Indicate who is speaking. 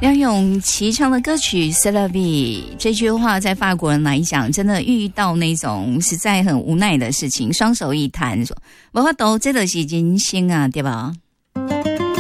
Speaker 1: 梁咏琪唱的歌曲 C'est la vie 这句话在法国人来讲真的遇到那种实在很无奈的事情，双手一摊说没法度，这就是人生啊，对吧？